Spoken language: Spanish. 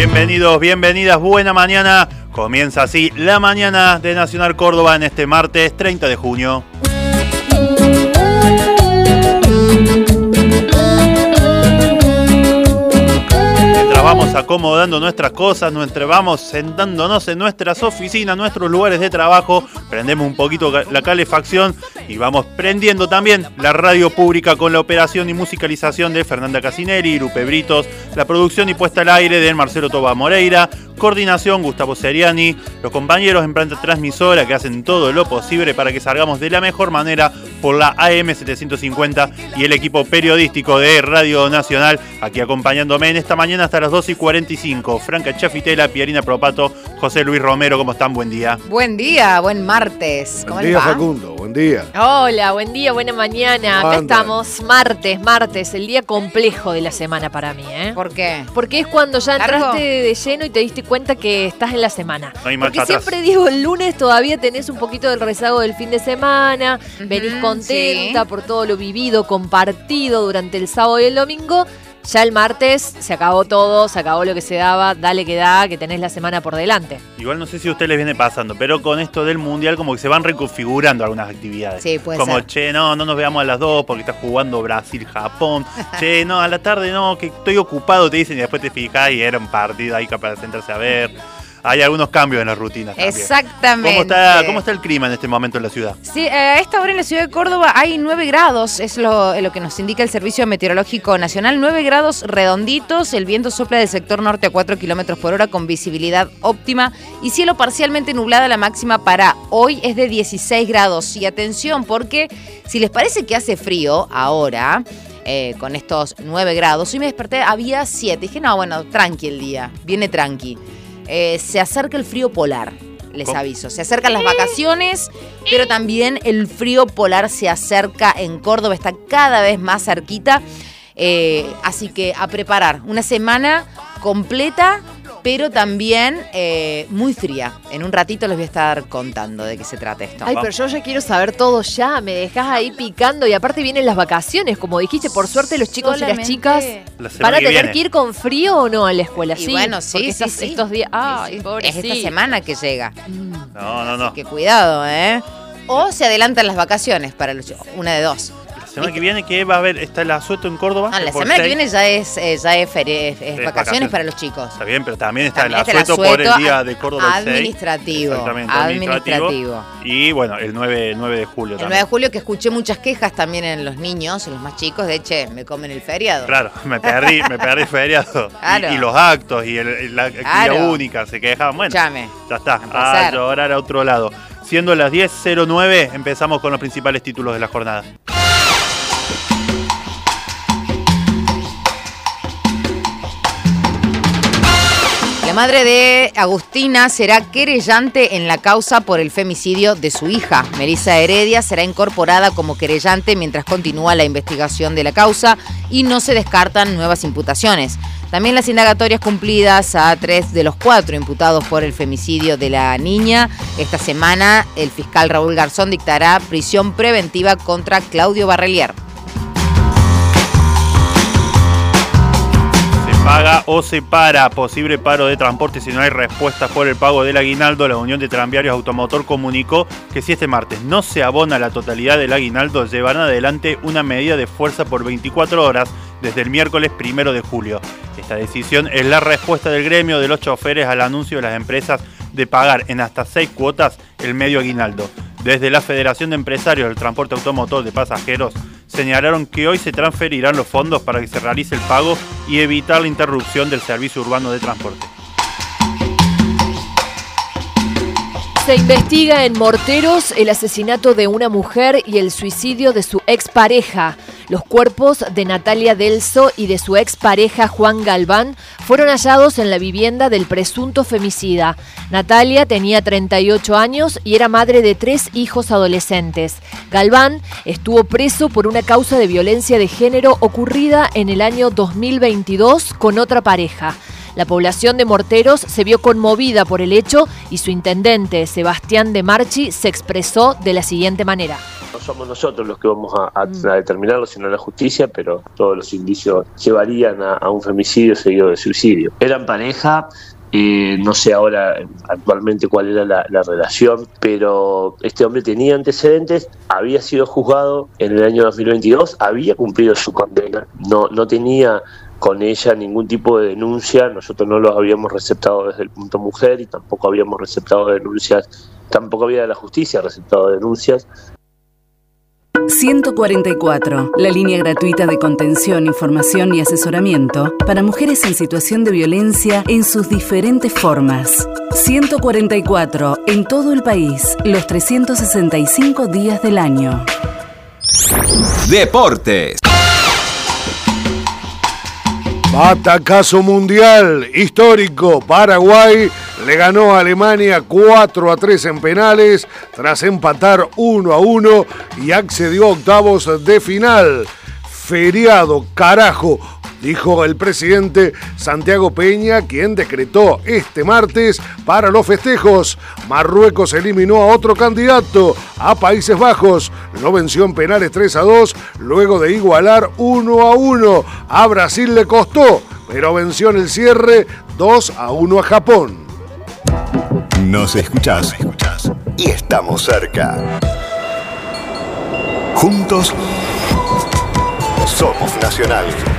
Bienvenidos, bienvenidas, buena mañana. Comienza así la mañana de Nacional Córdoba en este martes 30 de junio. Vamos acomodando nuestras cosas, vamos sentándonos en nuestras oficinas, nuestros lugares de trabajo, prendemos un poquito la calefacción y vamos prendiendo también la radio pública con la operación y musicalización de Fernanda Casinelli, Lupe Britos, la producción y puesta al aire de Marcelo Toba Moreira, coordinación Gustavo Seriani, los compañeros en planta transmisora que hacen todo lo posible para que salgamos de la mejor manera por la AM 750 y el equipo periodístico de Radio Nacional, aquí acompañándome en esta mañana hasta las 2:45. Franca Chafitela, Pierina Propato, José Luis Romero, ¿cómo están? Buen día. Buen día, buen martes. Buen día, Facundo, buen día. Hola, buen día, buena mañana. Acá estamos, martes, el día complejo de la semana para mí, ¿eh? ¿Por qué? Porque es cuando ya ¿Largo? entraste de lleno y te diste cuenta que estás en la semana. No hay marcha Porque atrás. siempre digo, el lunes todavía tenés un poquito del rezago del fin de semana, venís contenta sí. por todo lo vivido, compartido durante el sábado y el domingo. Ya el martes se acabó todo, se acabó lo que se daba, dale que da, que tenés la semana por delante. Igual no sé si a ustedes les viene pasando, pero con esto del Mundial como que se van reconfigurando algunas actividades. Sí, puede como, ser. che, no nos veamos a las 2 porque está jugando Brasil-Japón. Che, no, a la tarde no, que estoy ocupado, te dicen, y después te fijás y era un partido ahí para sentarse a ver. Hay algunos cambios en las rutinas también. Exactamente. ¿Cómo está el clima en este momento en la ciudad? Sí, a esta hora en la ciudad de Córdoba hay 9 grados, es lo que nos indica el Servicio Meteorológico Nacional. 9 grados redonditos, el viento sopla del sector norte a 4 kilómetros por hora con visibilidad óptima y cielo parcialmente nublada. La máxima para hoy es de 16 grados. Y atención, porque si les parece que hace frío ahora, con estos 9 grados, hoy me desperté, había 7. Dije, no, bueno, tranqui el día, viene tranqui. Se acerca el frío polar, les aviso. Se acercan las vacaciones, pero también el frío polar se acerca en Córdoba, está cada vez más cerquita. Así que a preparar una semana completa, pero también muy fría. En un ratito les voy a estar contando de qué se trata esto. Ay, pero yo ya quiero saber todo ya, me dejás ahí picando y aparte vienen las vacaciones, como dijiste, por suerte los chicos y las chicas van a tener que ir con frío o no a la escuela, y ¿sí? bueno, sí, sí. Estos días, ay, sí. Es esta semana que llega. No. Así que cuidado, O se adelantan las vacaciones para los chicos, una de dos. La semana que viene, ¿qué va a haber? ¿Está el asueto en Córdoba? No, la semana que viene ya es vacaciones para los chicos. Está bien, pero también está También el asueto por el día de Córdoba el 6. Administrativo. Exactamente, Administrativo. Y bueno, el 9 de julio El también. 9 de julio, que escuché muchas quejas también en los niños, en los más chicos, de che, me comen el feriado. Claro, me perdí el feriado. Claro. Y los actos y la actividad Claro. única, se quejaban. Bueno, Escuchame. ya está, No puede ser. llorar a otro lado. Siendo las 10:09, empezamos con los principales títulos de la jornada. La madre de Agustina será querellante en la causa por el femicidio de su hija. Melissa Heredia será incorporada como querellante mientras continúa la investigación de la causa y no se descartan nuevas imputaciones. También las indagatorias cumplidas a 3 de los 4 imputados por el femicidio de la niña. Esta semana el fiscal Raúl Garzón dictará prisión preventiva contra Claudio Barrelier. Paga o se para, posible paro de transporte si no hay respuesta por el pago del aguinaldo. La Unión de Tranviarios Automotor comunicó que si este martes no se abona la totalidad del aguinaldo, llevarán adelante una medida de fuerza por 24 horas desde el miércoles 1 de julio. Esta decisión es la respuesta del gremio de los choferes al anuncio de las empresas de pagar en hasta 6 cuotas el medio aguinaldo. Desde la Federación de Empresarios del Transporte Automotor de Pasajeros señalaron que hoy se transferirán los fondos para que se realice el pago y evitar la interrupción del servicio urbano de transporte. Se investiga en Morteros el asesinato de una mujer y el suicidio de su expareja. Los cuerpos de Natalia Delso y de su expareja Juan Galván fueron hallados en la vivienda del presunto femicida. Natalia tenía 38 años y era madre de 3 hijos adolescentes. Galván estuvo preso por una causa de violencia de género ocurrida en el año 2022 con otra pareja. La población de Morteros se vio conmovida por el hecho y su intendente, Sebastián de Marchi, se expresó de la siguiente manera. No somos nosotros los que vamos a determinarlo, sino la justicia, pero todos los indicios llevarían a un femicidio seguido de suicidio. Eran pareja. No sé ahora actualmente cuál era la relación, pero este hombre tenía antecedentes, había sido juzgado en el año 2022, había cumplido su condena, no tenía con ella ningún tipo de denuncia, nosotros no los habíamos receptado desde el punto mujer y tampoco habíamos receptado denuncias, tampoco había de la justicia receptado denuncias. 144, la línea gratuita de contención, información y asesoramiento para mujeres en situación de violencia en sus diferentes formas. 144, en todo el país, los 365 días del año. Deportes. Batacazo mundial histórico. Paraguay le ganó a Alemania 4-3 en penales tras empatar 1-1 y accedió a octavos de final. Feriado, carajo, dijo el presidente Santiago Peña, quien decretó este martes para los festejos. Marruecos eliminó a otro candidato, a Países Bajos. Lo venció en penales 3-2, luego de igualar 1-1. A Brasil le costó, pero venció en el cierre 2-1 a Japón. Nos escuchás y estamos cerca. Juntos somos Nacional.